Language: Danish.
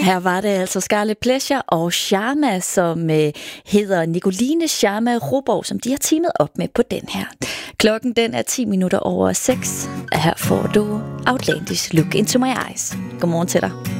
Her var det altså Scarlet Pleasure og Sharma, som hedder Nicoline Sharma Roborg, som de har teamet op med på den her. Klokken den er 6:10. Her får du Outlandish Look Into My Eyes. Godmorgen til dig.